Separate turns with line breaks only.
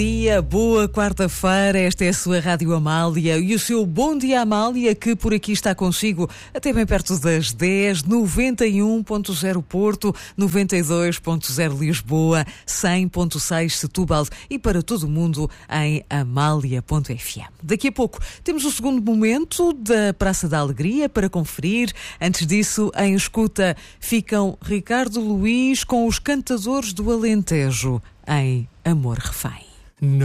Dia, boa quarta-feira, esta é a sua Rádio Amália e o seu Bom Dia Amália, que por aqui está consigo até bem perto das 10, 91.0 Porto, 92.0 Lisboa, 100.6 Setúbal e para todo o mundo em amália.fm. Daqui a pouco temos o segundo momento da Praça da Alegria para conferir. Antes disso, em escuta, ficam Ricardo Luís com os Cantadores do Alentejo em Amor Refém.